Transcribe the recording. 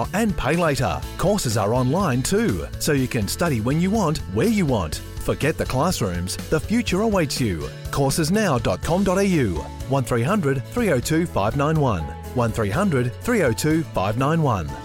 now and pay later. Courses are online too, so you can study when you want, where you want. Forget the classrooms. The future awaits you. Coursesnow.com.au 1300 302 591 1300 302 591.